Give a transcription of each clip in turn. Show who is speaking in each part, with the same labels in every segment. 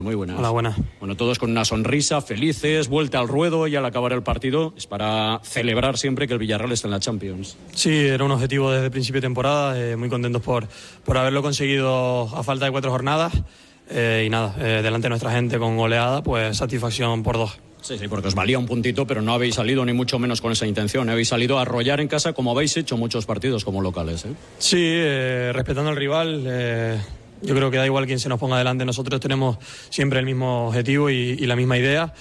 Speaker 1: Muy buenas.
Speaker 2: Hola, buenas.
Speaker 1: Bueno, todos con una sonrisa, felices, vuelta al ruedo y al acabar el partido es para celebrar siempre que el Villarreal está en la Champions.
Speaker 2: Sí, era un objetivo desde el principio de temporada, muy contentos por haberlo conseguido a falta de 4 jornadas y nada, delante de nuestra gente con goleada, pues satisfacción por 2.
Speaker 1: Sí, porque os valía un puntito, pero no habéis salido ni mucho menos con esa intención. Habéis salido a arrollar en casa como habéis hecho muchos partidos como locales.
Speaker 2: Sí, respetando al rival. Yo creo que da igual quién se nos ponga delante. Nosotros tenemos siempre el mismo objetivo y la misma idea.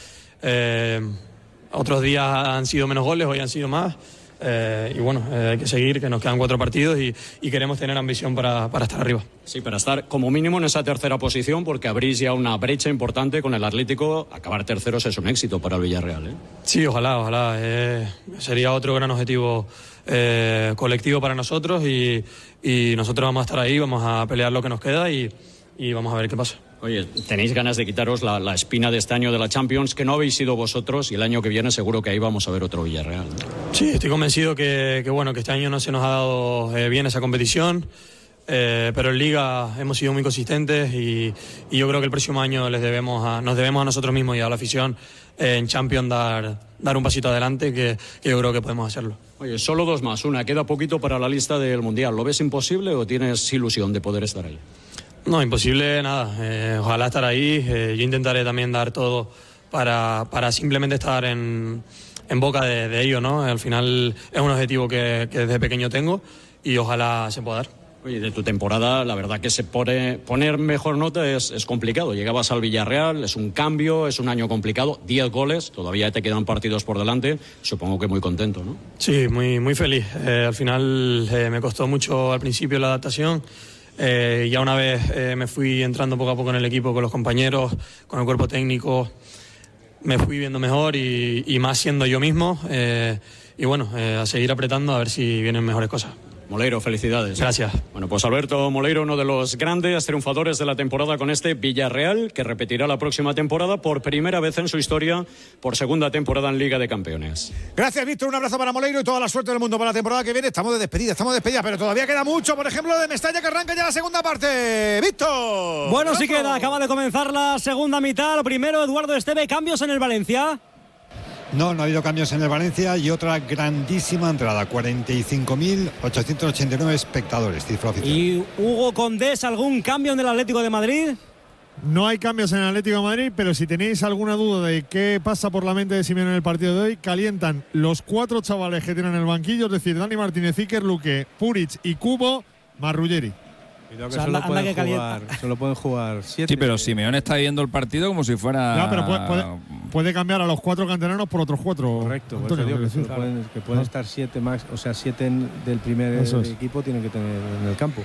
Speaker 2: Otros días han sido menos goles, hoy han sido más. Y bueno, hay que seguir, que nos quedan 4 partidos y queremos tener ambición para estar arriba.
Speaker 1: Sí, para estar como mínimo en esa tercera posición, porque abrís ya una brecha importante con el Atlético. Acabar terceros es un éxito para el Villarreal.
Speaker 2: Sí, ojalá. Sería otro gran objetivo colectivo para nosotros y nosotros vamos a estar ahí, vamos a pelear lo que nos queda y vamos a ver qué pasa.
Speaker 1: Oye, tenéis ganas de quitaros la espina de este año de la Champions, que no habéis sido vosotros, y el año que viene seguro que ahí vamos a ver otro Villarreal.
Speaker 2: Sí, estoy convencido que este año no se nos ha dado bien esa competición, pero en Liga hemos sido muy consistentes y yo creo que el próximo año nos debemos a nosotros mismos y a la afición en Champions dar un pasito adelante, que yo creo que podemos hacerlo.
Speaker 1: Oye, solo 2 más, queda poquito para la lista del Mundial. ¿Lo ves imposible o tienes ilusión de poder estar ahí?
Speaker 2: No, imposible nada. Ojalá estar ahí. Yo intentaré también dar todo para simplemente estar en boca de ello, ¿no? Al final es un objetivo que desde pequeño tengo y ojalá se pueda dar.
Speaker 1: Oye, de tu temporada, la verdad que poner mejor nota es complicado. Llegabas al Villarreal, es un cambio, es un año complicado, 10 goles, todavía te quedan partidos por delante, supongo que muy contento, ¿no?
Speaker 2: Sí, muy feliz. Al final me costó mucho al principio la adaptación. Ya una vez me fui entrando poco a poco en el equipo con los compañeros, con el cuerpo técnico, me fui viendo mejor y más siendo yo mismo. Y bueno, a seguir apretando a ver si vienen mejores cosas.
Speaker 1: Moleiro, felicidades.
Speaker 2: Gracias.
Speaker 1: Bueno, pues Alberto Moleiro, uno de los grandes triunfadores de la temporada con este Villarreal, que repetirá la próxima temporada por primera vez en su historia, por segunda temporada en Liga de Campeones.
Speaker 3: Gracias, Víctor. Un abrazo para Moleiro y toda la suerte del mundo para la temporada que viene. Estamos de despedida, pero todavía queda mucho. Por ejemplo, de Mestalla, que arranca ya la segunda parte. ¡Víctor!
Speaker 4: Bueno, sí queda. Acaba de comenzar la segunda mitad. Lo primero, Eduardo Esteve, cambios en el Valencia.
Speaker 5: No ha habido cambios en el Valencia y otra grandísima entrada, 45.889 espectadores, cifra oficial.
Speaker 4: ¿Y Hugo Condés, algún cambio en el Atlético de Madrid?
Speaker 6: No hay cambios en el Atlético de Madrid, pero si tenéis alguna duda de qué pasa por la mente de Simeone en el partido de hoy, calientan los 4 chavales que tienen en el banquillo, es decir, Dani Martínez, Iker, Luque, Puric y Cubo, más Ruggeri.
Speaker 7: Cuidado que solo pueden jugar 7.
Speaker 8: Sí, pero Simeone está viendo el partido como si fuera...
Speaker 6: No, pero puede cambiar a los 4 canteranos por otros 4.
Speaker 7: Correcto,
Speaker 6: Antonio,
Speaker 7: por eso digo que pueden estar 7 más, o sea, 7 del primer equipo tienen que tener en el campo.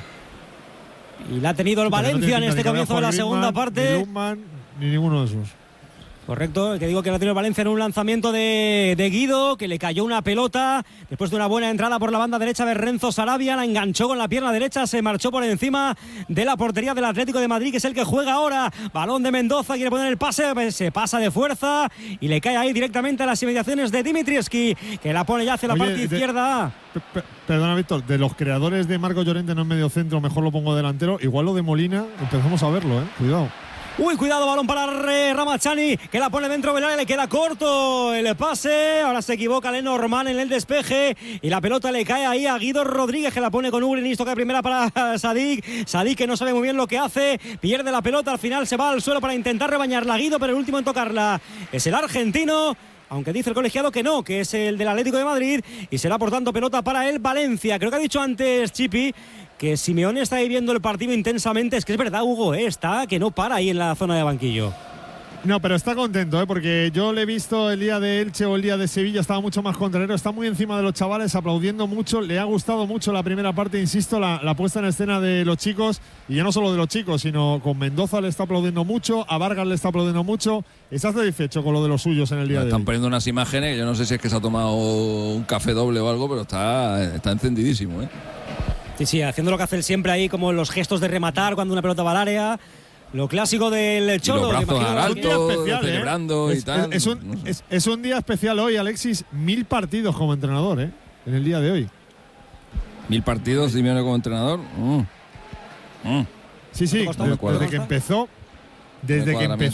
Speaker 4: Y la ha tenido el Valencia en este comienzo de la segunda parte.
Speaker 6: Ni Lukman, ni ninguno de esos.
Speaker 4: Correcto, que digo que la tiene el Valencia en un lanzamiento de Guido, que le cayó una pelota después de una buena entrada por la banda derecha de Renzo Sarabia, la enganchó con la pierna derecha, se marchó por encima de la portería del Atlético de Madrid, que es el que juega ahora. Balón de Mendoza, quiere poner el pase, se pasa de fuerza y le cae ahí directamente a las inmediaciones de Dimitrievski, que la pone ya hacia la parte izquierda.
Speaker 6: Perdona, Víctor, de los creadores de Marco Llorente no en medio centro, mejor lo pongo delantero. Igual lo de Molina, empezamos a verlo, cuidado.
Speaker 4: Uy, cuidado, balón para Ramazani, que la pone dentro del área, le queda corto el pase. Ahora se equivoca Lenormand en el despeje y la pelota le cae ahí a Guido Rodríguez, que la pone con Ugrinis. Toca de primera para Sadik, que no sabe muy bien lo que hace, pierde la pelota, al final se va al suelo para intentar rebañarla Guido, pero el último en tocarla es el argentino, aunque dice el colegiado que no, que es el del Atlético de Madrid, y será por tanto pelota para el Valencia. Creo que ha dicho antes Chipi que Simeone está viviendo el partido intensamente. Es que es verdad, Hugo, está que no para ahí en la zona de banquillo.
Speaker 6: No, pero está contento, porque yo le he visto el día de Elche o el día de Sevilla, estaba mucho más contrario, está muy encima de los chavales, aplaudiendo mucho, le ha gustado mucho la primera parte, insisto, la puesta en escena de los chicos, y ya no solo de los chicos, sino con Mendoza le está aplaudiendo mucho, a Vargas le está aplaudiendo mucho. Está satisfecho con lo de los suyos en el día de hoy.
Speaker 8: Están poniendo unas imágenes, yo no sé si es que se ha tomado un café doble o algo, pero está encendidísimo,
Speaker 4: Sí, haciendo lo que hace él siempre ahí, como los gestos de rematar cuando una pelota va al área. Lo clásico del Cholo.
Speaker 8: Y los brazos al alto,
Speaker 6: especial,
Speaker 8: celebrando y tal.
Speaker 6: Es un día especial hoy, Alexis. 1000 partidos como entrenador, en el día de hoy.
Speaker 8: 1000 partidos, Simeone como entrenador.
Speaker 6: Sí, desde que empezó. desde que empezó